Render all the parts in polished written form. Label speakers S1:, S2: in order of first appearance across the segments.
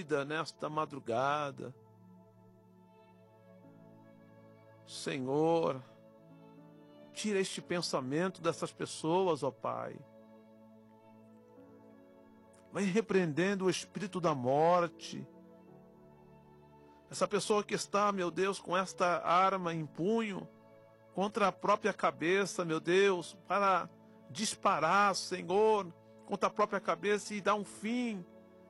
S1: vida nesta madrugada. Senhor, tira este pensamento dessas pessoas, ó Pai. Vai repreendendo o espírito da morte. Essa pessoa que está, meu Deus, com esta arma em punho contra a própria cabeça, meu Deus, para disparar, Senhor, contra a própria cabeça e dar um fim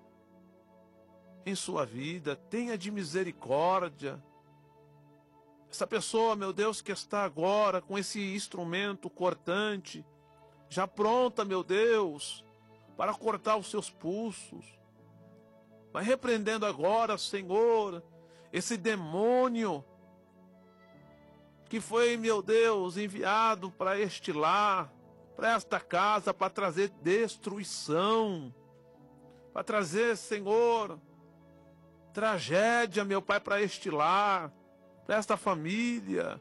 S1: em sua vida. Tenha de misericórdia. Essa pessoa, meu Deus, que está agora com esse instrumento cortante, já pronta, meu Deus, para cortar os seus pulsos. Vai repreendendo agora, Senhor, esse demônio que foi, meu Deus, enviado para este lar, para esta casa, para trazer destruição, para trazer, Senhor, tragédia, meu Pai, para este lar, para esta família.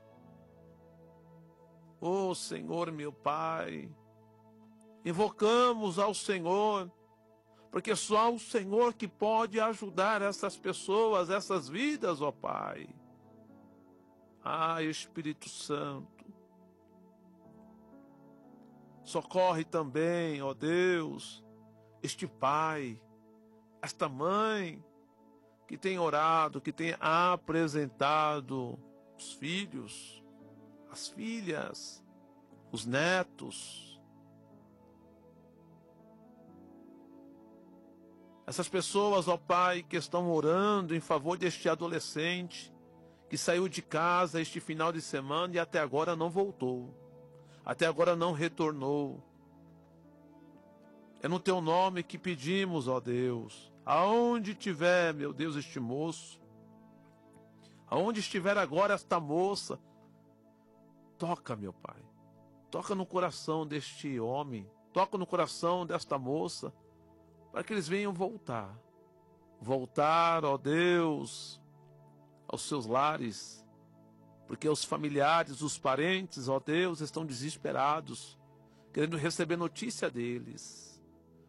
S1: Oh, Senhor, meu Pai, invocamos ao Senhor, porque só o Senhor que pode ajudar essas pessoas, essas vidas, ó Pai. Ah, Espírito Santo, socorre também, ó Deus, este pai, esta mãe, que tem orado, que tem apresentado os filhos, as filhas, os netos. Essas pessoas, ó Pai, que estão orando em favor deste adolescente, que saiu de casa este final de semana e até agora não voltou, até agora não retornou. É no teu nome que pedimos, ó Deus, aonde tiver, meu Deus, este moço, aonde estiver agora esta moça, toca, meu Pai, toca no coração deste homem, toca no coração desta moça, para que eles venham voltar, ó Deus, aos seus lares, porque os familiares, os parentes, ó Deus, estão desesperados, querendo receber notícia deles.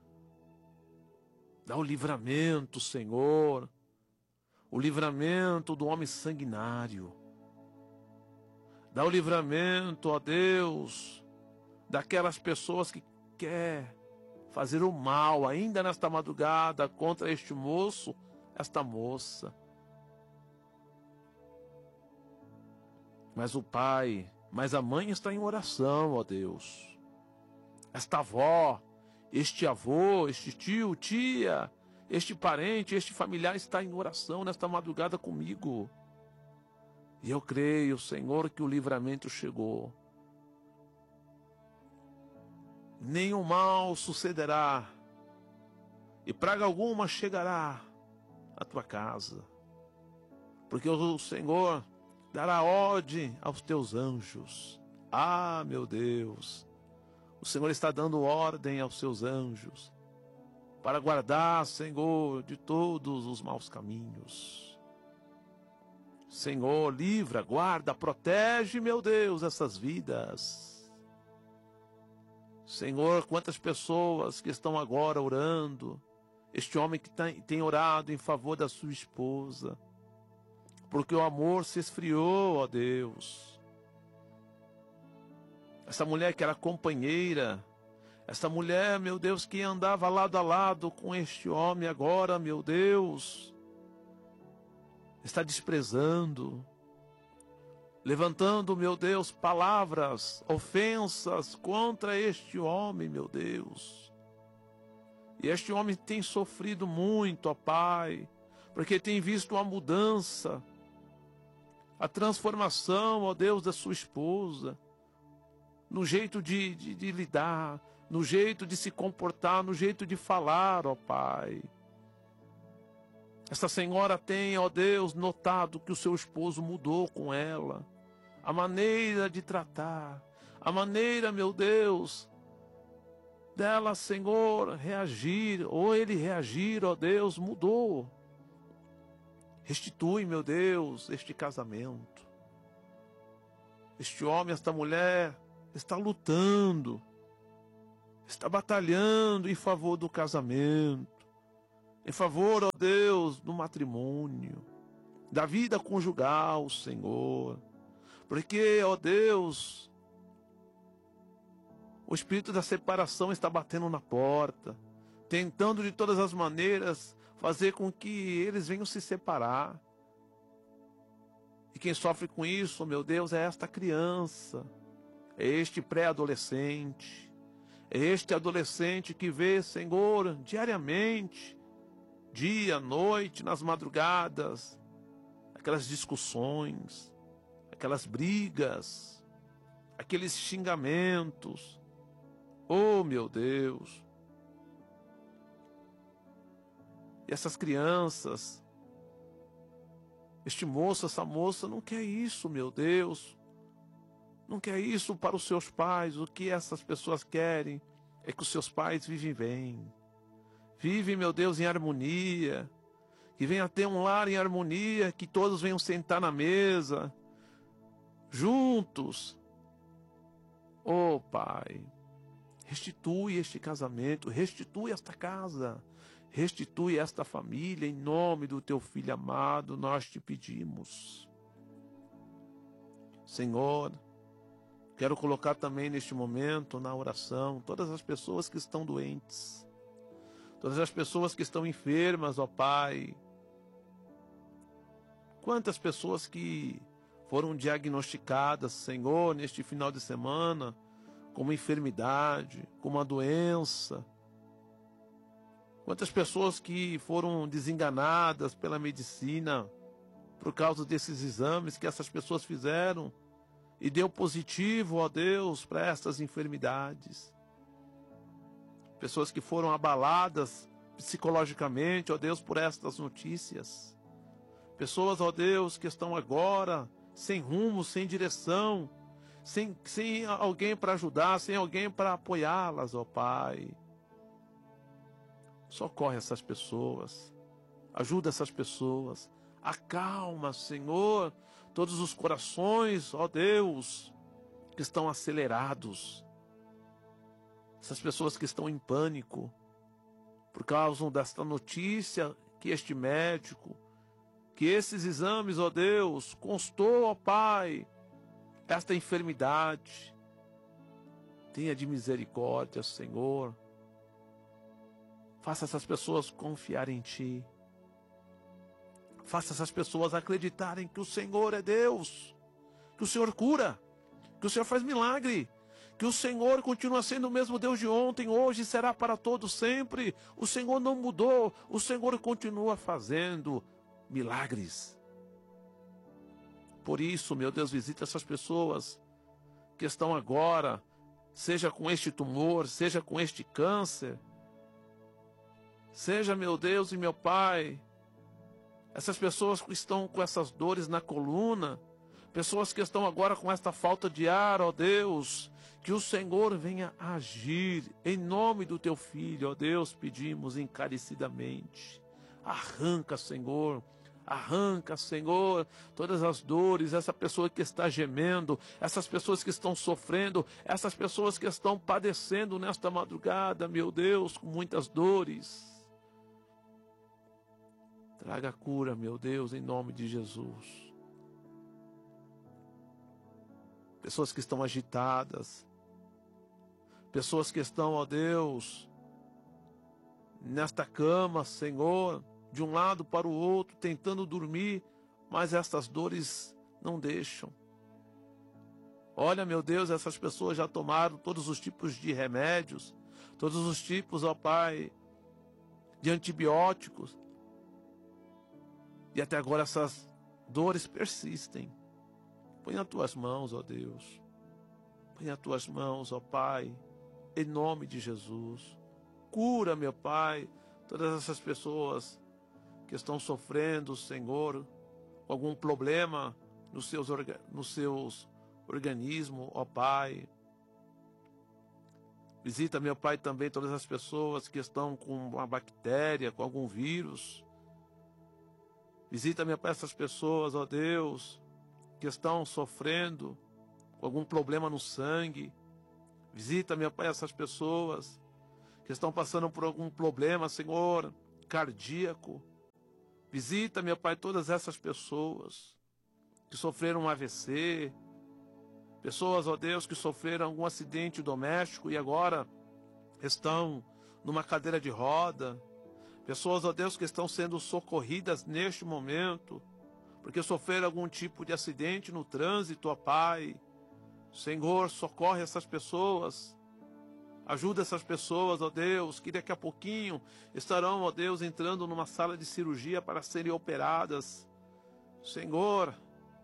S1: Dá o livramento, Senhor, o livramento do homem sanguinário. Dá o livramento, ó Deus, daquelas pessoas que querem fazer o mal ainda nesta madrugada contra este moço, esta moça. Mas o pai, mas a mãe está em oração, ó Deus. Esta avó, este avô, este tio, tia, este parente, este familiar está em oração nesta madrugada comigo. E eu creio, Senhor, que o livramento chegou. Nenhum mal sucederá, e praga alguma chegará à tua casa, porque o Senhor dará ordem aos teus anjos. Ah, meu Deus, o Senhor está dando ordem aos seus anjos para guardar, Senhor, de todos os maus caminhos. Senhor, livra, guarda, protege, meu Deus, essas vidas. Senhor, quantas pessoas que estão agora orando, este homem que tem orado em favor da sua esposa, porque o amor se esfriou, ó Deus. Essa mulher que era companheira, essa mulher, meu Deus, que andava lado a lado com este homem agora, meu Deus, está desprezando, levantando, meu Deus, palavras, ofensas contra este homem, meu Deus. E este homem tem sofrido muito, ó Pai, porque tem visto a mudança, a transformação, ó Deus, da sua esposa, no jeito de lidar, no jeito de se comportar, no jeito de falar, ó Pai. Essa senhora tem, ó Deus, notado que o seu esposo mudou com ela, a maneira de tratar, a maneira, meu Deus, dela, Senhor, reagir, ou ele reagir, ó Deus, mudou. Restitui, meu Deus, este casamento. Este homem, esta mulher, está lutando, está batalhando em favor do casamento. em favor, ó Deus, do matrimônio, da vida conjugal, Senhor. Porque, ó Deus, o espírito da separação está batendo na porta, tentando de todas as maneiras fazer com que eles venham se separar. E quem sofre com isso, meu Deus, é esta criança, é este pré-adolescente, é este adolescente que vê, Senhor, diariamente, dia, noite, nas madrugadas, aquelas discussões, aquelas brigas, aqueles xingamentos. Oh, meu Deus! E essas crianças, este moço, essa moça não quer isso, meu Deus. Não quer isso para os seus pais. O que essas pessoas querem é que os seus pais vivem bem. Vivem, meu Deus, em harmonia. Que venha ter um lar em harmonia, que todos venham sentar na mesa, juntos. Oh, Pai, restitui este casamento, restitui esta casa, restitui esta família, em nome do teu Filho amado, nós te pedimos. Senhor, quero colocar também neste momento, na oração, todas as pessoas que estão doentes, todas as pessoas que estão enfermas, ó Pai. Quantas pessoas que foram diagnosticadas, Senhor, neste final de semana, com uma enfermidade, com uma doença. Quantas pessoas que foram desenganadas pela medicina por causa desses exames que essas pessoas fizeram e deu positivo, ó Deus, para estas enfermidades. Pessoas que foram abaladas psicologicamente, ó Deus, por estas notícias. Pessoas, ó Deus, que estão agora sem rumo, sem direção, sem alguém para ajudar, sem alguém para apoiá-las, ó Pai. Socorre essas pessoas, ajuda essas pessoas, acalma, Senhor, todos os corações, ó Deus, que estão acelerados. Essas pessoas que estão em pânico por causa desta notícia que este médico, que esses exames, ó Deus, constou, ó Pai, esta enfermidade. Tenha de misericórdia, Senhor. Faça essas pessoas confiarem em Ti. Faça essas pessoas acreditarem que o Senhor é Deus, que o Senhor cura, que o Senhor faz milagre, que o Senhor continua sendo o mesmo Deus de ontem, hoje e será para todos sempre. O Senhor não mudou, o Senhor continua fazendo milagres. Por isso, meu Deus, visita essas pessoas que estão agora, seja com este tumor, seja com este câncer, seja, meu Deus e meu Pai, essas pessoas que estão com essas dores na coluna, pessoas que estão agora com esta falta de ar, ó Deus, que o Senhor venha agir em nome do teu Filho, ó Deus, pedimos encarecidamente. Arranca, Senhor, todas as dores, essa pessoa que está gemendo, essas pessoas que estão sofrendo, essas pessoas que estão padecendo nesta madrugada, meu Deus, com muitas dores. Traga a cura, meu Deus, em nome de Jesus. Pessoas que estão agitadas, pessoas que estão, ó Deus, nesta cama, Senhor, de um lado para o outro, tentando dormir, mas estas dores não deixam. Olha, meu Deus, essas pessoas já tomaram todos os tipos de remédios, todos os tipos, ó Pai, de antibióticos, e até agora essas dores persistem. Põe nas tuas mãos, ó Deus. Põe nas tuas mãos, ó Pai, em nome de Jesus. Cura, meu Pai, todas essas pessoas que estão sofrendo, Senhor, com algum problema nos seus organismos, ó Pai. Visita, meu Pai, também todas as pessoas que estão com uma bactéria, com algum vírus. Visita, meu Pai, essas pessoas, ó Deus, que estão sofrendo com algum problema no sangue. Visita, meu Pai, essas pessoas que estão passando por algum problema, Senhor, cardíaco. Visita, meu Pai, todas essas pessoas que sofreram um AVC, pessoas, ó Deus, que sofreram algum acidente doméstico e agora estão numa cadeira de roda. Pessoas, ó Deus, que estão sendo socorridas neste momento, porque sofreram algum tipo de acidente no trânsito, ó Pai. Senhor, socorre essas pessoas. Ajuda essas pessoas, ó Deus, que daqui a pouquinho estarão, ó Deus, entrando numa sala de cirurgia para serem operadas. Senhor,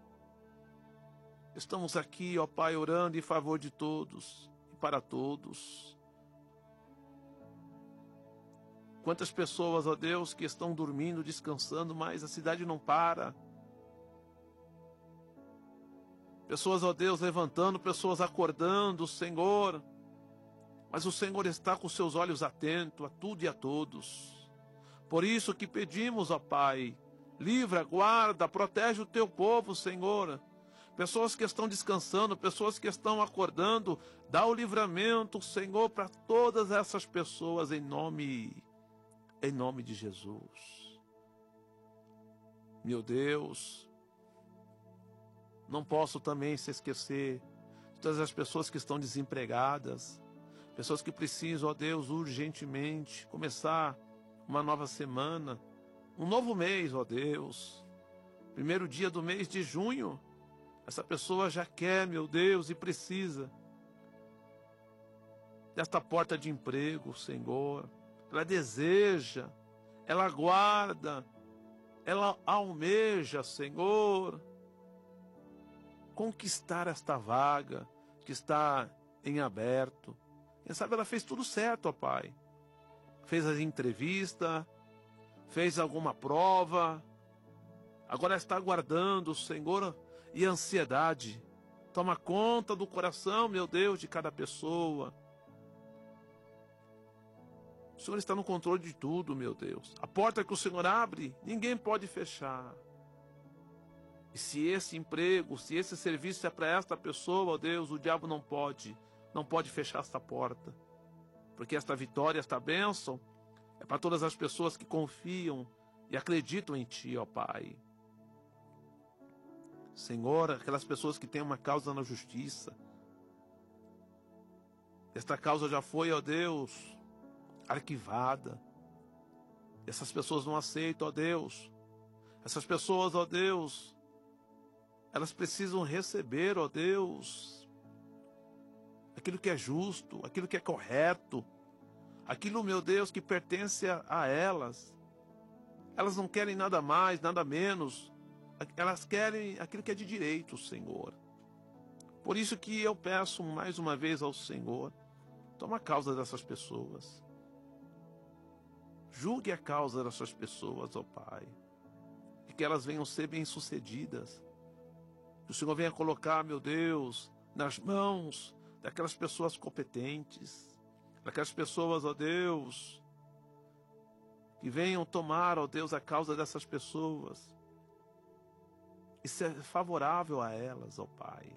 S1: estamos aqui, ó Pai, orando em favor de todos e para todos. Quantas pessoas, ó Deus, que estão dormindo, descansando, mas a cidade não para. Pessoas, ó Deus, levantando, pessoas acordando, Senhor. Mas o Senhor está com seus olhos atentos a tudo e a todos. Por isso que pedimos, ó Pai, livra, guarda, protege o teu povo, Senhor. Pessoas que estão descansando, pessoas que estão acordando, dá o livramento, Senhor, para todas essas pessoas em nome de Jesus. Meu Deus, não posso também se esquecer de todas as pessoas que estão desempregadas, pessoas que precisam, ó Deus, urgentemente começar uma nova semana, um novo mês, ó Deus. Primeiro dia do mês de junho, essa pessoa já quer, meu Deus, e precisa desta porta de emprego, Senhor. Ela deseja, ela aguarda, ela almeja, Senhor, conquistar esta vaga que está em aberto. Quem sabe ela fez tudo certo, ó Pai. Fez a entrevista, fez alguma prova, agora está aguardando, Senhor, e a ansiedade toma conta do coração, meu Deus, de cada pessoa. O Senhor está no controle de tudo, meu Deus. A porta que o Senhor abre, ninguém pode fechar. E se esse emprego, se esse serviço é para esta pessoa, ó Deus, o diabo não pode fechar esta porta. Porque esta vitória, esta bênção, é para todas as pessoas que confiam e acreditam em Ti, ó Pai. Senhor, aquelas pessoas que têm uma causa na justiça. Esta causa já foi, ó Deus, arquivada. Essas pessoas não aceitam, ó Deus. Essas pessoas, ó Deus, elas precisam receber, ó Deus, aquilo que é justo, aquilo que é correto, aquilo, meu Deus, que pertence a elas. Elas não querem nada mais, nada menos. Elas querem aquilo que é de direito, Senhor. Por isso que eu peço mais uma vez ao Senhor, toma a causa dessas pessoas. Julgue a causa dessas pessoas, ó Pai. E que elas venham ser bem-sucedidas. Que o Senhor venha colocar, meu Deus, nas mãos daquelas pessoas competentes, daquelas pessoas, ó Deus, que venham tomar, ó Deus, a causa dessas pessoas e ser favorável a elas, ó Pai.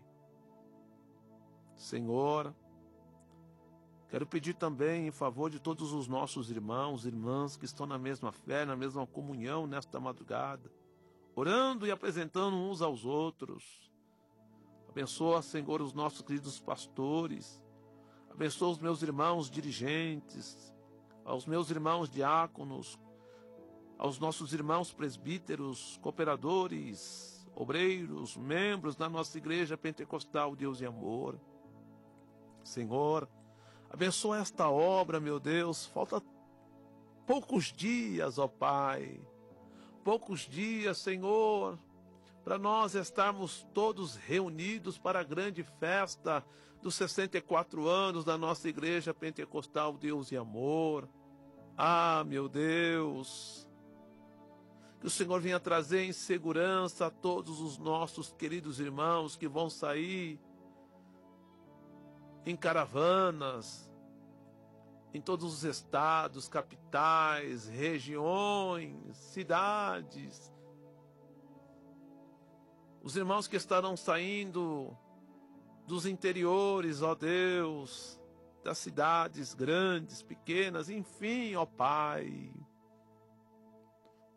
S1: Senhor, quero pedir também em favor de todos os nossos irmãos e irmãs que estão na mesma fé, na mesma comunhão nesta madrugada, orando e apresentando uns aos outros. Abençoa, Senhor, os nossos queridos pastores. Abençoa os meus irmãos dirigentes, aos meus irmãos diáconos, aos nossos irmãos presbíteros, cooperadores, obreiros, membros da nossa igreja pentecostal Deus e Amor. Senhor, abençoa esta obra, meu Deus. Falta poucos dias, ó Pai. Poucos dias, Senhor, para nós estarmos todos reunidos para a grande festa dos 64 anos da nossa igreja pentecostal Deus e Amor. Ah, meu Deus, que o Senhor venha trazer em segurança a todos os nossos queridos irmãos que vão sair em caravanas, em todos os estados, capitais, regiões, cidades. Os irmãos que estarão saindo dos interiores, ó Deus, das cidades grandes, pequenas, enfim, ó Pai.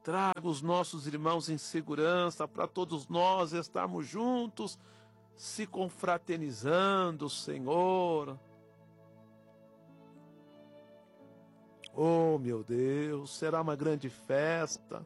S1: Traga os nossos irmãos em segurança para todos nós estarmos juntos, se confraternizando, Senhor. Oh, meu Deus, será uma grande festa.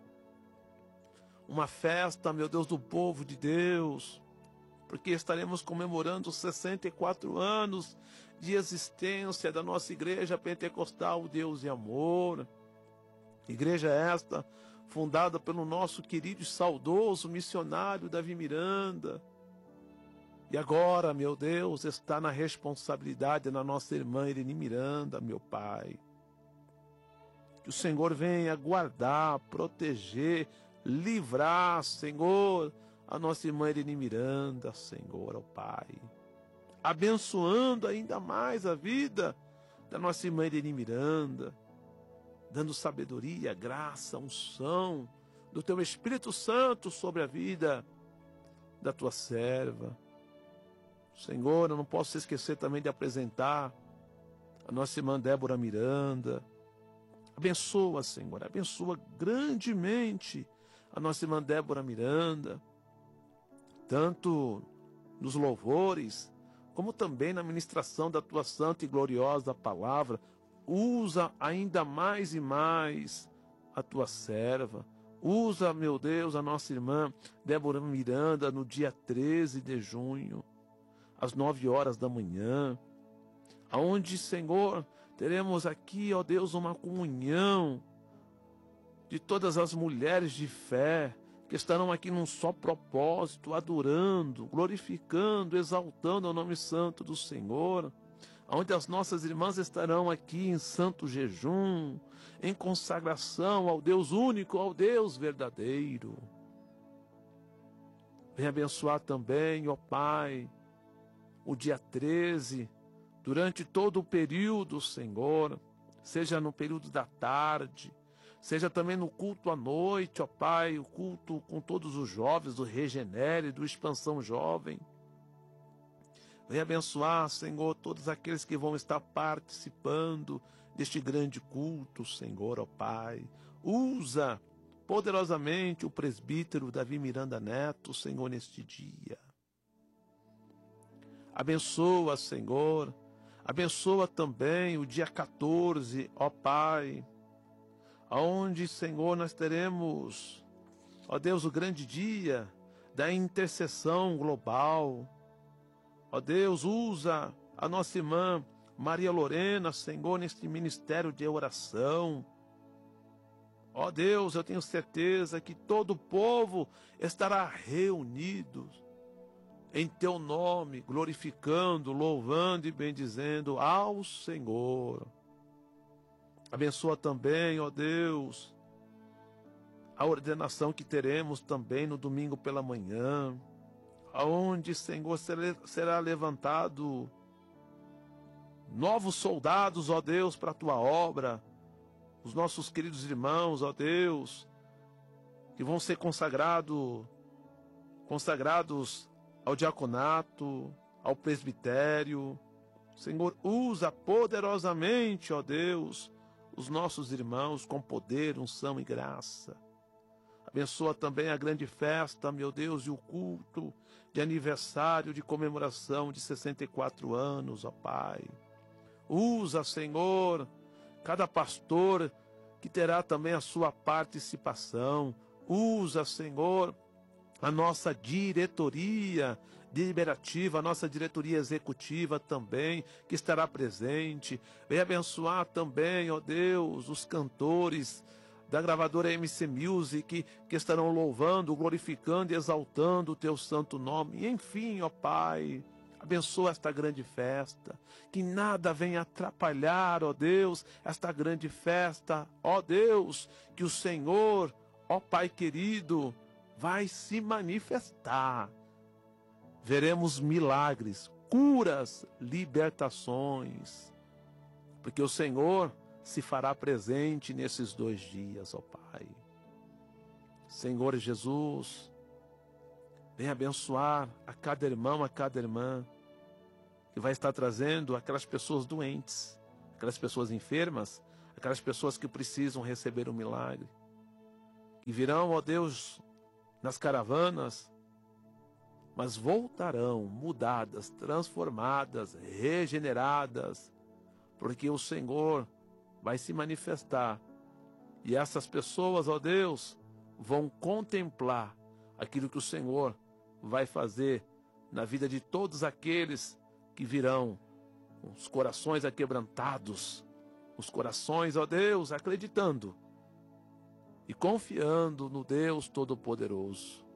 S1: Uma festa, meu Deus, do povo de Deus. Porque estaremos comemorando os 64 anos de existência da nossa Igreja Pentecostal Deus e Amor. Igreja esta fundada pelo nosso querido e saudoso missionário Davi Miranda. E agora, meu Deus, está na responsabilidade da nossa irmã Irene Miranda, meu Pai. Que o Senhor venha guardar, proteger, livrar, Senhor, a nossa irmã Irene Miranda, Senhor, ó Pai. Abençoando ainda mais a vida da nossa irmã Irene Miranda, dando sabedoria, graça, unção do Teu Espírito Santo sobre a vida da Tua serva. Senhor, eu não posso esquecer também de apresentar a nossa irmã Débora Miranda. Abençoa, Senhor, abençoa grandemente a nossa irmã Débora Miranda, tanto nos louvores, como também na ministração da Tua santa e gloriosa palavra. Usa ainda mais e mais a Tua serva. Usa, meu Deus, a nossa irmã Débora Miranda no dia 13 de junho, às 9 horas da manhã, aonde, Senhor, teremos aqui, ó Deus, uma comunhão de todas as mulheres de fé que estarão aqui num só propósito, adorando, glorificando, exaltando o nome santo do Senhor, onde as nossas irmãs estarão aqui em santo jejum, em consagração ao Deus único, ao Deus verdadeiro. Venha abençoar também, ó Pai, o dia 13, durante todo o período, Senhor, seja no período da tarde, seja também no culto à noite, ó Pai, o culto com todos os jovens do Regenere, do Expansão Jovem. Venha abençoar, Senhor, todos aqueles que vão estar participando deste grande culto, Senhor, ó Pai. Usa poderosamente o presbítero Davi Miranda Neto, Senhor, neste dia. Abençoa, Senhor. Abençoa também o dia 14, ó Pai, aonde, Senhor, nós teremos, ó Deus, o grande dia da intercessão global. Ó Deus, usa a nossa irmã Maria Lorena, Senhor, neste ministério de oração. Ó Deus, eu tenho certeza que todo o povo estará reunido em Teu nome, glorificando, louvando e bendizendo ao Senhor. Abençoa também, ó Deus, a ordenação que teremos também no domingo pela manhã, aonde, Senhor, será levantado novos soldados, ó Deus, para a Tua obra, os nossos queridos irmãos, ó Deus, que vão ser consagrados ao diaconato, ao presbitério. Senhor, usa poderosamente, ó Deus, os nossos irmãos com poder, unção e graça. Abençoa também a grande festa, meu Deus, e o culto de aniversário, de comemoração de 64 anos, ó Pai. Usa, Senhor, cada pastor que terá também a sua participação. Usa, Senhor, a nossa diretoria deliberativa, a nossa diretoria executiva também, que estará presente. Venha abençoar também, ó Deus, os cantores da gravadora MC Music, que estarão louvando, glorificando e exaltando o Teu santo nome. E enfim, ó Pai, abençoa esta grande festa, que nada venha atrapalhar, ó Deus, esta grande festa, ó Deus, que o Senhor, ó Pai querido, vai se manifestar. Veremos milagres, curas, libertações, porque o Senhor se fará presente nesses 2 dias, ó Pai. Senhor Jesus, venha abençoar a cada irmão, a cada irmã, que vai estar trazendo aquelas pessoas doentes, aquelas pessoas enfermas, aquelas pessoas que precisam receber um milagre. que virão, ó Deus, nas caravanas, mas voltarão mudadas, transformadas, regeneradas, porque o Senhor vai se manifestar. E essas pessoas, ó Deus, vão contemplar aquilo que o Senhor vai fazer na vida de todos aqueles que virão, com os corações aquebrantados, os corações, ó Deus, acreditando e confiando no Deus Todo-Poderoso.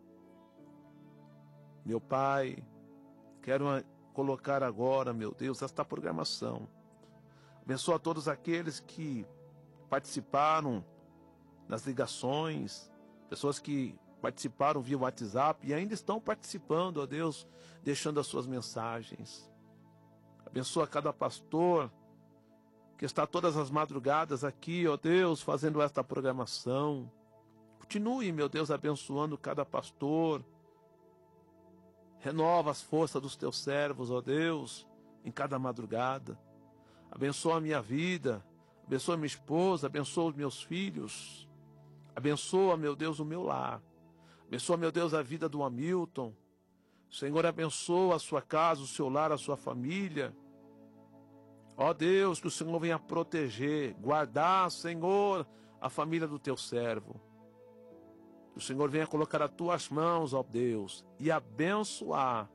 S1: Meu Pai, quero colocar agora, meu Deus, esta programação. Abençoa todos aqueles que participaram nas ligações, pessoas que participaram via WhatsApp e ainda estão participando, ó Deus, deixando as suas mensagens. Abençoa cada pastor que está todas as madrugadas aqui, ó Deus, fazendo esta programação. Continue, meu Deus, abençoando cada pastor. Renova as forças dos teus servos, ó Deus, em cada madrugada. Abençoa a minha vida, abençoa minha esposa, abençoa os meus filhos. Abençoa, meu Deus, o meu lar. Abençoa, meu Deus, a vida do Hamilton. Senhor, abençoa a sua casa, o seu lar, a sua família. Ó Deus, que o Senhor venha proteger, guardar, Senhor, a família do teu servo. Que o Senhor venha colocar as tuas mãos, ó Deus, e abençoar,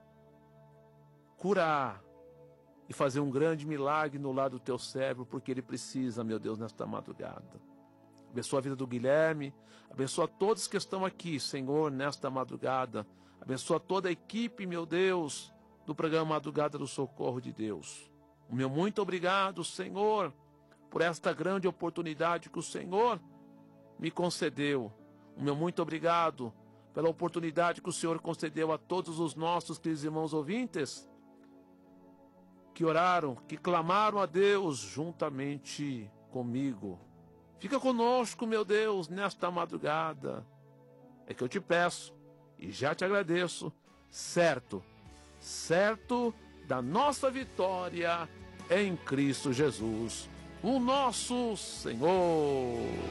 S1: curar e fazer um grande milagre no lar do teu servo, porque ele precisa, meu Deus, nesta madrugada. Abençoa a vida do Guilherme, abençoa todos que estão aqui, Senhor, nesta madrugada. Abençoa toda a equipe, meu Deus, do programa Madrugada do Socorro de Deus. O meu muito obrigado, Senhor, por esta grande oportunidade que o Senhor me concedeu. O meu muito obrigado pela oportunidade que o Senhor concedeu a todos os nossos queridos irmãos ouvintes que oraram, que clamaram a Deus juntamente comigo. Fica conosco, meu Deus, nesta madrugada. É que eu te peço e já te agradeço, certo da nossa vitória em Cristo Jesus, o nosso Senhor.